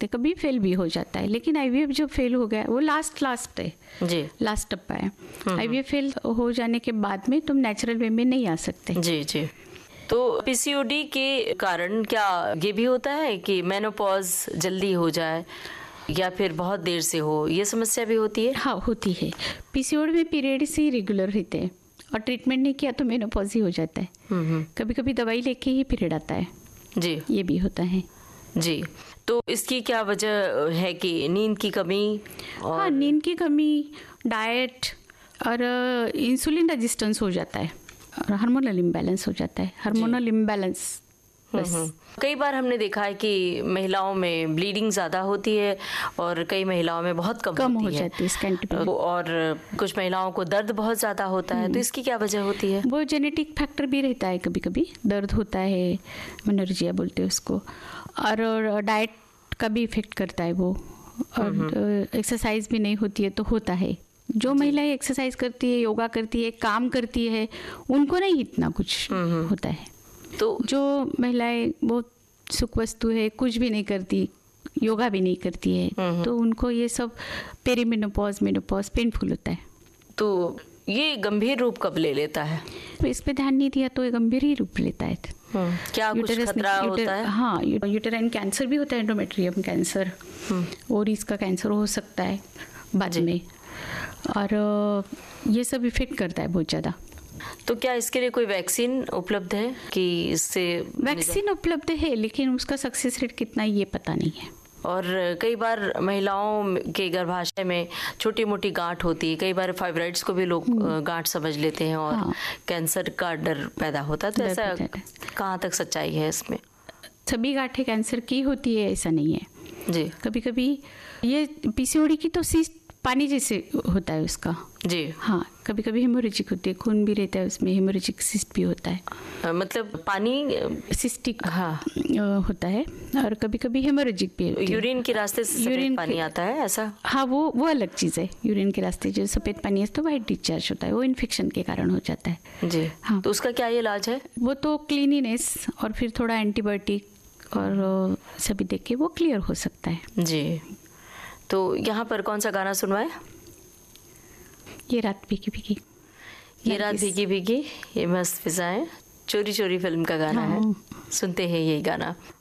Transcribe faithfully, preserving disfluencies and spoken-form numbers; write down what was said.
सकते, कभी फेल भी हो जाता है। लेकिन आईवीएफ जो फेल हो गया वो लास्ट लास्ट है जी, लास्ट टप्पा है। आईवीएफ फेल हो जाने के बाद में तुम नेचुरल वे में नहीं आ सकते। जी जी। तो पीसीओडी के कारण क्या ये भी होता है कि मेनोपॉज जल्दी हो जाए या फिर बहुत देर से हो, ये समस्या भी होती है? हाँ होती है। पीसीओडी में पीरियड्स ही रेगुलर रहते हैं और ट्रीटमेंट नहीं किया तो मेनोपॉज ही हो जाता है। कभी कभी दवाई लेके ही पीरियड आता है जी, ये भी होता है जी। तो इसकी क्या वजह है कि नींद की कमी? और हाँ, नींद की कमी, डाइट और इंसुलिन रेजिस्टेंस हो जाता है और हार्मोनल इम्बैलेंस हो जाता है। हार्मोनल इम्बैलेंस बस। कई बार हमने देखा है कि महिलाओं में ब्लीडिंग ज़्यादा होती है और कई महिलाओं में बहुत कम, कम होती हो है। जाती है स्कैंट ब्लीडिंग। और कुछ महिलाओं को दर्द बहुत ज़्यादा होता है, तो इसकी क्या वजह होती है? वो जेनेटिक फैक्टर भी रहता है, कभी कभी दर्द होता है, मेनोरेजिया बोलते हैं उसको, और डाइट का भी इफेक्ट करता है वो, और एक्सरसाइज भी नहीं होती है तो होता है। जो महिलाएं एक्सरसाइज करती है, योगा करती है, काम करती है, उनको नहीं इतना कुछ होता है। तो जो महिलाएं बहुत सुख वस्तु है, कुछ भी नहीं करती, योगा भी नहीं करती है, तो उनको ये सब पेरीमेनोपॉज, मेनोपॉज पेनफुल होता है। तो ये गंभीर रूप कब ले लेता है? तो इस पे ध्यान नहीं दिया तो ये गंभीर ही रूप लेता है। क्या कुछ खतरा होता है? हाँ, यूटेराइन कैंसर भी होता है, एंडोमेट्रियम कैंसर, ओवरीज का कैंसर हो सकता है बाद में, और ये सब इफेक्ट करता है बहुत ज़्यादा। तो क्या इसके लिए कोई वैक्सीन उपलब्ध है कि इससे? वैक्सीन उपलब्ध है लेकिन उसका सक्सेस रेट कितना ये पता नहीं है। और कई बार महिलाओं के गर्भाशय में छोटी मोटी गांठ होती है, कई बार फाइब्रॉइड्स को भी लोग गांठ समझ लेते हैं और हाँ। कैंसर का डर पैदा होता है, तो ऐसा कहाँ तक सच्चाई है इसमें? सभी गांठें कैंसर की होती है ऐसा नहीं है जी। कभी कभी ये पीसीओडी की तो सिस्ट पानी जैसे होता है उसका जी। हाँ, कभी कभी हेमोरेजिक होती है, खून भी रहता है उसमें, हेमोरेजिक सिस्ट भी होता है। आ, मतलब पानी सिस्टिक हाँ होता है, और कभी कभी हेमोरेजिक भी होती है। यूरिन के रास्ते से यूरिन पानी आता है ऐसा? हाँ, वो वो अलग चीज़ है। यूरिन के रास्ते जो सफ़ेद पानी है तो वाइट डिस्चार्ज होता है, वो इन्फेक्शन के कारण हो जाता है जी। हाँ, तो उसका क्या इलाज है? वो तो क्लीनिनेस और फिर थोड़ा एंटीबायोटिक और सभी देख के वो क्लियर हो सकता है जी। तो यहाँ पर कौन सा गाना सुनवाए? ये रात भीगी भीगी, ये रात भीगी भीगी, ये मस्त फिजाएं, चोरी चोरी फिल्म का गाना है। सुनते हैं यही गाना।